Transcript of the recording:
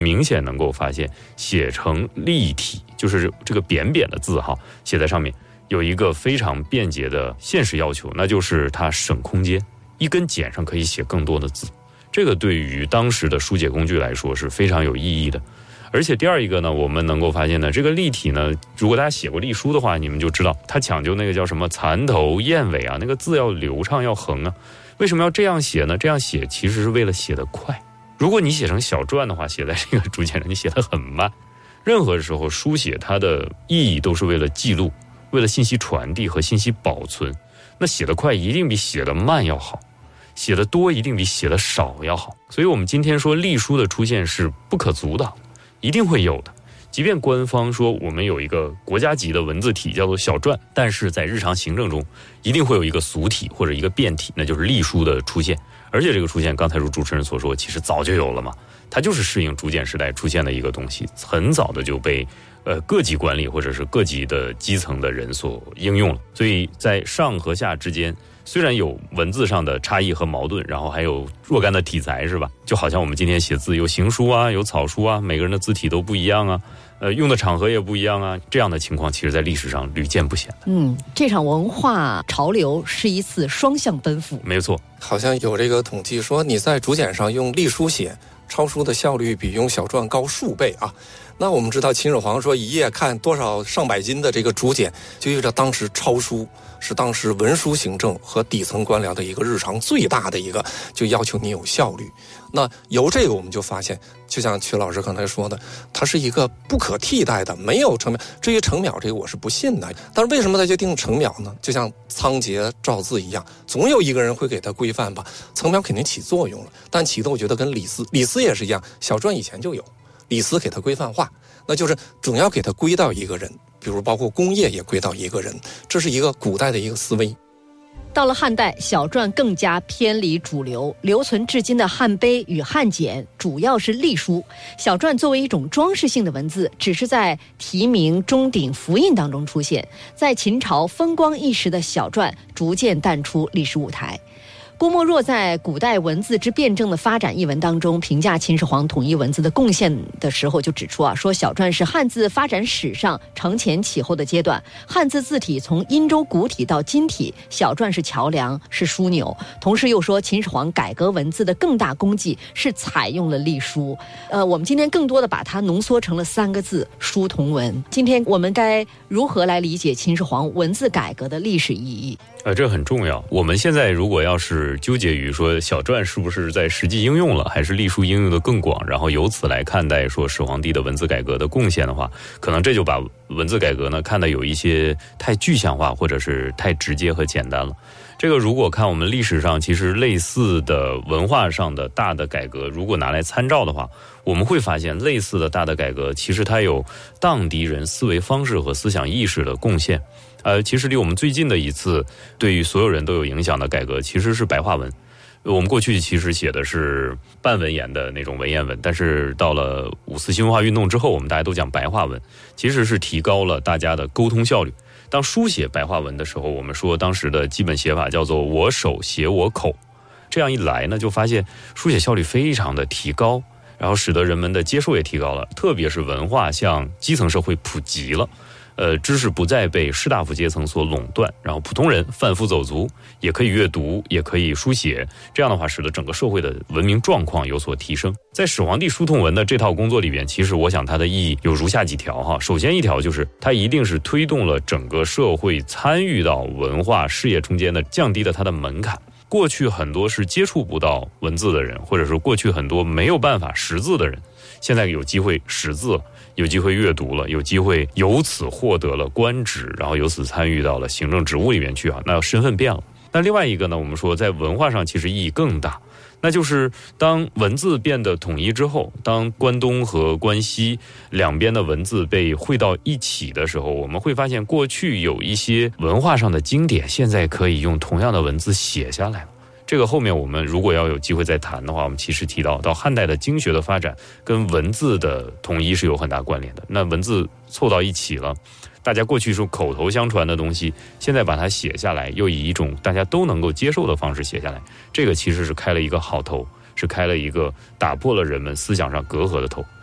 明显能够发现写成立体，就是这个扁扁的字号写在上面，有一个非常便捷的现实要求，那就是它省空间，一根剪上可以写更多的字。这个对于当时的书写工具来说是非常有意义的。而且第二一个呢，我们能够发现呢，这个立体呢，如果大家写过隶书的话，你们就知道它讲究那个叫什么蚕头燕尾啊，那个字要流畅要横啊。为什么要这样写呢？这样写其实是为了写得快。如果你写成小篆的话，写在这个竹简上，你写得很慢。任何时候书写它的意义都是为了记录，为了信息传递和信息保存。那写得快一定比写得慢要好，写得多一定比写得少要好。所以我们今天说隶书的出现是不可阻挡，一定会有的。即便官方说我们有一个国家级的文字体叫做小篆，但是在日常行政中一定会有一个俗体或者一个变体，那就是隶书的出现。而且这个出现刚才如主持人所说，其实早就有了嘛，它就是适应竹简时代出现的一个东西，很早的就被各级官吏或者是各级的基层的人所应用了。所以在上和下之间虽然有文字上的差异和矛盾，然后还有若干的体裁，是吧？就好像我们今天写字有行书啊，有草书啊，每个人的字体都不一样啊，用的场合也不一样啊，这样的情况其实在历史上屡见不鲜的。 这场文化潮流是一次双向奔赴。 没错， 好像有这个统计说，你在竹简上用隶书写，抄书的效率比用小篆高数倍啊。那我们知道秦始皇说一夜看多少上百斤的这个竹简，就意味着当时抄书是当时文书行政和底层官僚的一个日常最大的一个，就要求你有效率。那由这个我们就发现，就像曲老师刚才说的，它是一个不可替代的，没有程秒。至于程秒这个我是不信的，但是为什么它就定程秒呢？就像仓颉造字一样，总有一个人会给它规范吧。程秒肯定起作用了，但起的我觉得跟李斯也是一样，小篆以前就有，李斯给它规范化，那就是总要给它归到一个人，比如包括工业也归到一个人，这是一个古代的一个思维。 到了汉代，小篆更加偏离主流，留存至今的汉碑与汉简主要是隶书。小篆作为一种装饰性的文字，只是在题名、钟鼎、符印当中出现。在秦朝风光一时的小篆逐渐淡出历史舞台。郭沫若在《古代文字之辩证的发展》一文当中评价秦始皇统一文字的贡献的时候，就指出说小篆是汉字发展史上承前启后的阶段，汉字字体从殷周古体到今体，小篆是桥梁，是枢纽。同时又说秦始皇改革文字的更大功绩是采用了隶书。我们今天更多的把它浓缩成了3个字：书同文。今天我们该如何来理解秦始皇文字改革的历史意义？ 这很重要。我们现在如果要是纠结于说小篆是不是在实际应用了，还是隶书应用的更广，然后由此来看待说始皇帝的文字改革的贡献的话，可能这就把文字改革呢看得有一些太具象化，或者是太直接和简单了。这个如果看我们历史上其实类似的文化上的大的改革，如果拿来参照的话，我们会发现类似的大的改革其实它有荡涤人思维方式和思想意识的贡献。其实离我们最近的一次对于所有人都有影响的改革其实是白话文。我们过去其实写的是半文言的那种文言文，但是到了5四新文化运动之后，我们大家都讲白话文，其实是提高了大家的沟通效率。当书写白话文的时候，我们说当时的基本写法叫做我手写我口，这样一来呢，就发现书写效率非常的提高，然后使得人们的接受也提高了，特别是文化向基层社会普及了。知识不再被士大夫阶层所垄断，然后普通人贩夫走卒也可以阅读，也可以书写，这样的话使得整个社会的文明状况有所提升。在始皇帝书同文的这套工作里边，其实我想它的意义有如下几条哈。首先一条就是它一定是推动了整个社会参与到文化事业中间的，降低了它的门槛。过去很多是接触不到文字的人，或者说过去很多没有办法识字的人，现在有机会识字了，有机会阅读了，有机会由此获得了官职，然后由此参与到了行政职务里面去啊，那身份变了。那另外一个呢，我们说在文化上其实意义更大，那就是当文字变得统一之后，当关东和关西两边的文字被汇到一起的时候，我们会发现过去有一些文化上的经典现在可以用同样的文字写下来了。这个后面我们如果要有机会再谈的话，我们其实提到汉代的经学的发展跟文字的统一是有很大关联的。那文字凑到一起了，大家过去说口头相传的东西，现在把它写下来，又以一种大家都能够接受的方式写下来，这个其实是开了一个好头，是开了一个打破了人们思想上隔阂的头。